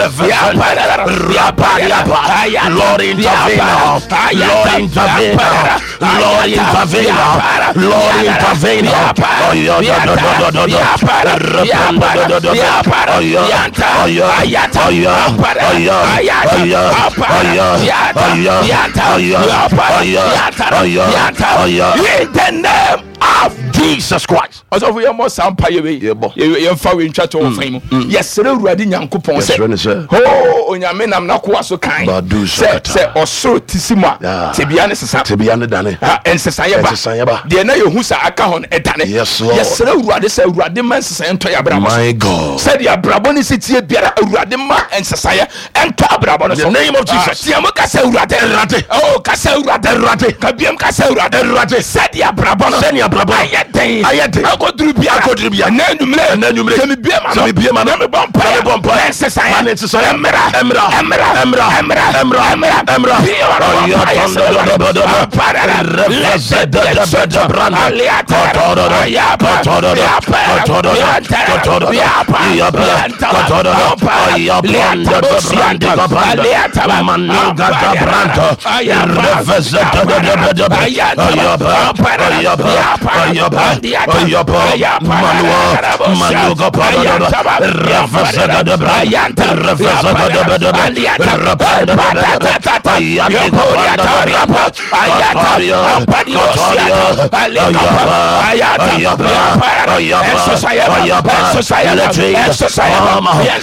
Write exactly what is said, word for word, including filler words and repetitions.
Lord intervene, Lord intervene, Lord intervene, Lord intervene. Oh yeah, yeah, yeah, yeah, in the name of Jesus Christ. Also, we are more sampire. You are following chat on fame. Yes, sir. Ready, young coupon. Oh, on your men, I'm not quite so kind. Say, or so Tissima. To be honest, to be under Danny. And Sayaba. The Anayo Husa Akahon Etane. Yes, yes, sir. Rather say Radimas and Toyabra. My God. Said your Braboni City, Radima and Sasaya and Tabrabon. The name of Jesus. Yamaka Rate. Oh, Casel Rate Rate. Kabiam Casel Rate Rate. Said your Brabon. Ayate, ayate. I go through Bia, I go through Bia. Nenumle, nenumle. Semi Bia, semi Bia, man. Semi Bompa, semi Bompa. Necessary, necessary. Emra, Emra, Emra, Emra, Emra, Emra, Emra, Emra. Ayaba, ayaba, manua, manuga parada, rafasada de brayanta, rafasada de bedebe, rapada, ayaba, ayaba, ayaba, ayaba, ayaba,